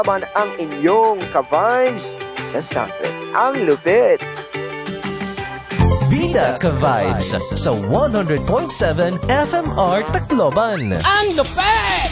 Tama ang inyong ka-vibes sa Soundtrack. Ang lupit! Bida ka-vibes sa 100.7 FMR Tacloban. Ang lupet!